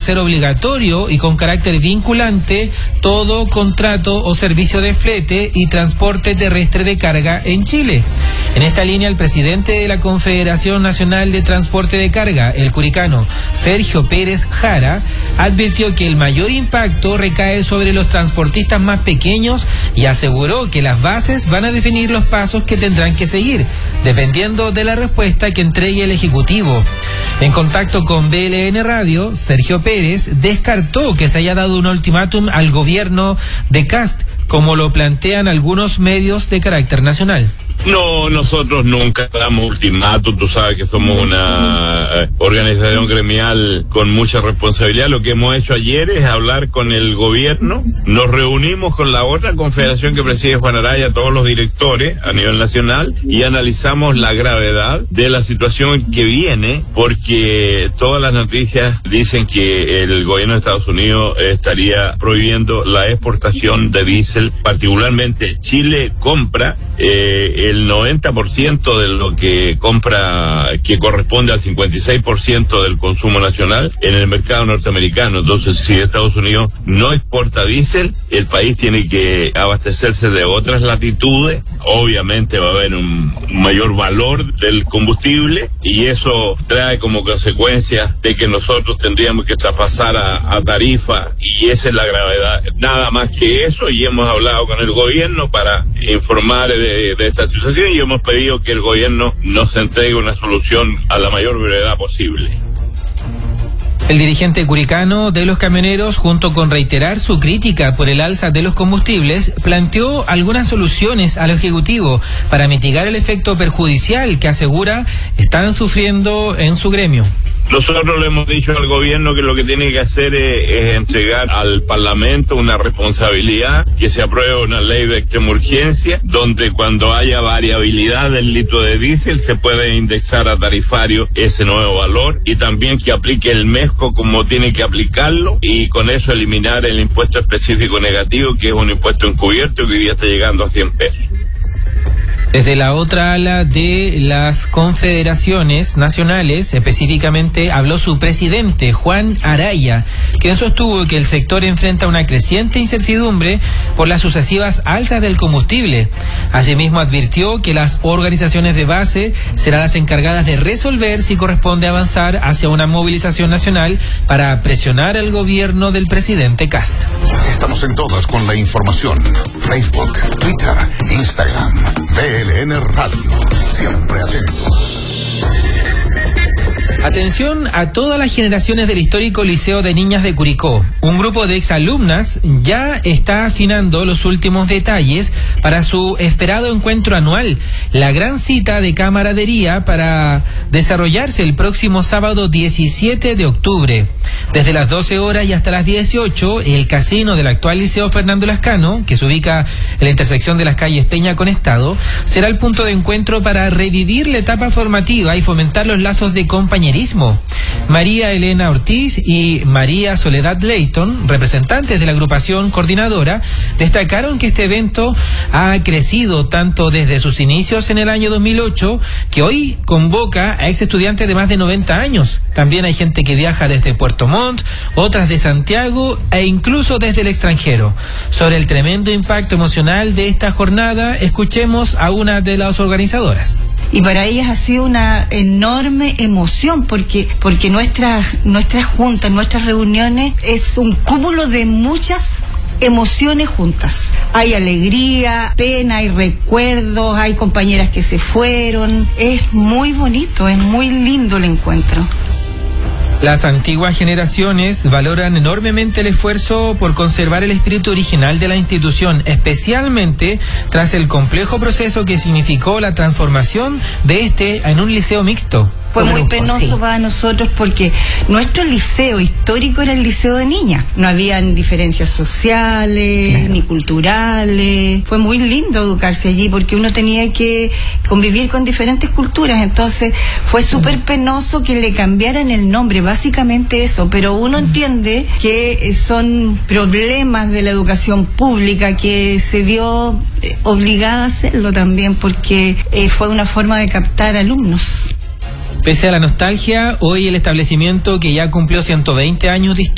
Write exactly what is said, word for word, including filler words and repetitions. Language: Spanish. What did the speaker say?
hacer obligatorio y con carácter vinculante todo contrato o servicio de flete y transporte terrestre de carga en Chile. En esta línea, el presidente de la Confederación Nacional de Transporte de Carga, el curicano Sergio Pérez Jara, advirtió que el mayor impacto recae sobre los transportistas más pequeños y aseguró que las bases van a definir los pasos que tendrán que seguir, dependiendo de la respuesta que entregue el Ejecutivo. En contacto con B L N Radio, Sergio Pérez descartó que se haya dado un ultimátum al gobierno de Kast, como lo plantean algunos medios de carácter nacional. No, nosotros nunca damos ultimátum, tú sabes que somos una eh, organización gremial con mucha responsabilidad. Lo que hemos hecho ayer es hablar con el gobierno, nos reunimos con la otra confederación que preside Juan Araya, todos los directores a nivel nacional, y analizamos la gravedad de la situación que viene, porque todas las noticias dicen que el gobierno de Estados Unidos estaría prohibiendo la exportación de diésel, particularmente Chile compra eh, el noventa por ciento de lo que compra, que corresponde al cincuenta y seis por ciento del consumo nacional en el mercado norteamericano. Entonces, si Estados Unidos no exporta diésel, el país tiene que abastecerse de otras latitudes. Obviamente va a haber un mayor valor del combustible y eso trae como consecuencia de que nosotros tendríamos que traspasar a, a tarifa, y esa es la gravedad. Nada más que eso, y hemos hablado con el gobierno para informar de, de esta situación y hemos pedido que el gobierno nos entregue una solución a la mayor brevedad posible. El dirigente curicano de los camioneros, junto con reiterar su crítica por el alza de los combustibles, planteó algunas soluciones al Ejecutivo para mitigar el efecto perjudicial que asegura están sufriendo en su gremio. Nosotros le hemos dicho al gobierno que lo que tiene que hacer es, es entregar al Parlamento una responsabilidad, que se apruebe una ley de extrema urgencia, donde cuando haya variabilidad del litro de diésel se puede indexar a tarifario ese nuevo valor, y también que aplique el MESCO como tiene que aplicarlo, y con eso eliminar el impuesto específico negativo, que es un impuesto encubierto que hoy día está llegando a cien pesos. Desde la otra ala de las confederaciones nacionales, específicamente habló su presidente, Juan Araya, quien sostuvo que el sector enfrenta una creciente incertidumbre por las sucesivas alzas del combustible. Asimismo, advirtió que las organizaciones de base serán las encargadas de resolver si corresponde avanzar hacia una movilización nacional para presionar al gobierno del presidente Kast. Estamos en todas con la información. Facebook, Twitter, Instagram, B L N Radio, siempre atentos. Atención a todas las generaciones del histórico Liceo de Niñas de Curicó. Un grupo de exalumnas ya está afinando los últimos detalles para su esperado encuentro anual, la gran cita de camaradería para desarrollarse el próximo sábado diecisiete de octubre. Desde las doce horas y hasta las dieciocho, el casino del actual Liceo Fernando Lascano, que se ubica en la intersección de las calles Peña con Estado, será el punto de encuentro para revivir la etapa formativa y fomentar los lazos de compañerismo. María Elena Ortiz y María Soledad Leighton, representantes de la agrupación coordinadora, destacaron que este evento ha crecido tanto desde sus inicios en el año dos mil ocho, que hoy convoca a ex estudiantes de más de noventa años. También hay gente que viaja desde Puerto Montt, otras de Santiago e incluso desde el extranjero. Sobre el tremendo impacto emocional de esta jornada, escuchemos a una de las organizadoras. Y para ellas ha sido una enorme emoción porque porque nuestras nuestras juntas, nuestras reuniones es un cúmulo de muchas emociones juntas. Hay alegría, pena, hay recuerdos, hay compañeras que se fueron. Es muy bonito, es muy lindo el encuentro. Las antiguas generaciones valoran enormemente el esfuerzo por conservar el espíritu original de la institución, especialmente tras el complejo proceso que significó la transformación de este en un liceo mixto. Fue muy penoso sí. para nosotros porque nuestro liceo histórico era el liceo de niñas. No habían diferencias sociales, claro, ni culturales. Fue muy lindo educarse allí porque uno tenía que convivir con diferentes culturas. Entonces fue súper penoso que le cambiaran el nombre, básicamente eso. Pero uno entiende que son problemas de la educación pública que se vio obligada a hacerlo también porque eh, fue una forma de captar alumnos. Pese a la nostalgia, hoy el establecimiento, que ya cumplió ciento veinte años de historia,